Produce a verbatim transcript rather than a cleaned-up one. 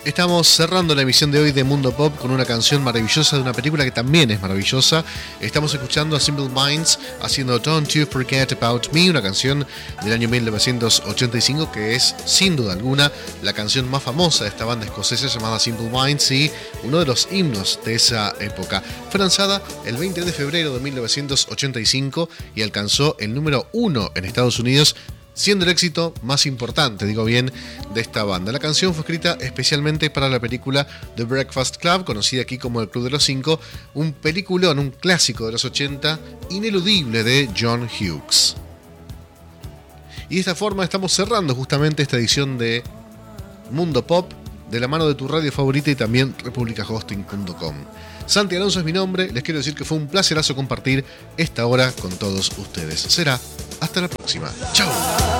Estamos cerrando la emisión de hoy de Mundo Pop con una canción maravillosa de una película que también es maravillosa. Estamos escuchando a Simple Minds haciendo Don't You Forget About Me, una canción del año mil novecientos ochenta y cinco que es, sin duda alguna, la canción más famosa de esta banda escocesa llamada Simple Minds y uno de los himnos de esa época. Fue lanzada el veinte de febrero de mil novecientos ochenta y cinco y alcanzó el número uno en Estados Unidos, siendo el éxito más importante, digo bien, de esta banda. La canción fue escrita especialmente para la película The Breakfast Club, conocida aquí como El Club de los Cinco, un peliculón, un clásico de los ochenta, ineludible de John Hughes. Y de esta forma estamos cerrando justamente esta edición de Mundo Pop, de la mano de tu radio favorita y también republica hosting punto com. Santi Alonso es mi nombre, les quiero decir que fue un placerazo compartir esta hora con todos ustedes. Será hasta la próxima. ¡Chao!